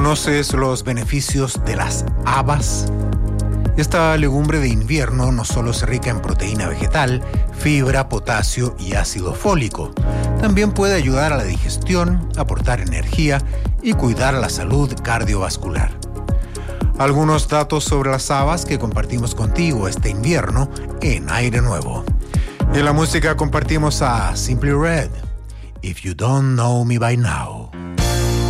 ¿Conoces los beneficios de las habas? Esta legumbre de invierno no solo es rica en proteína vegetal, fibra, potasio y ácido fólico. También puede ayudar a la digestión, aportar energía y cuidar la salud cardiovascular. Algunos datos sobre las habas que compartimos contigo este invierno en Aire Nuevo. En la música compartimos a Simply Red, If You Don't Know Me By Now.